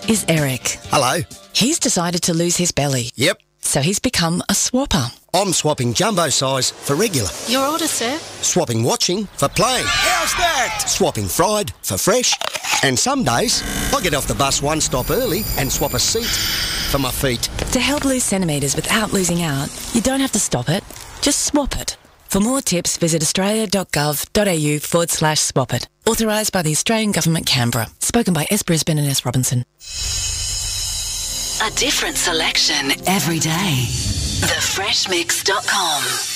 is Eric. Hello. He's decided to lose his belly. Yep. So he's become a swapper. I'm swapping jumbo size for regular. Your order, sir. Swapping watching for playing. How's that? Swapping fried for fresh. And some days, I get off the bus one stop early and swap a seat for my feet. To help lose centimetres without losing out, you don't have to stop it, just swap it. For more tips, visit australia.gov.au/swap it. Authorised by the Australian Government, Canberra. Spoken by S. Brisbane and S. Robinson. A different selection every day. TheFreshMix.com